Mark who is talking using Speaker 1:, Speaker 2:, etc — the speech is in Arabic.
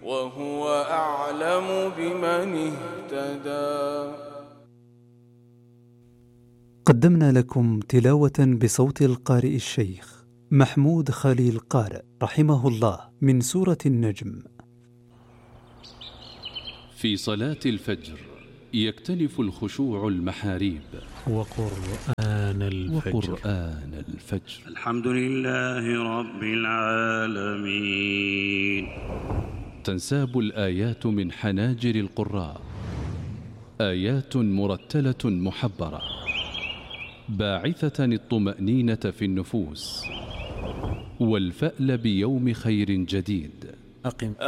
Speaker 1: وهو أعلم بمن اهتدى.
Speaker 2: قدمنا لكم تلاوة بصوت القارئ الشيخ محمود خليل قارئ رحمه الله من سورة النجم.
Speaker 3: في صلاة الفجر يكتنف الخشوع المحاريب
Speaker 4: وقرآن الفجر.
Speaker 5: الحمد لله رب العالمين.
Speaker 3: تنساب الآيات من حناجر القراء، آيات مرتلة محبرة باعثة الطمأنينة في النفوس والفأل بيوم خير جديد.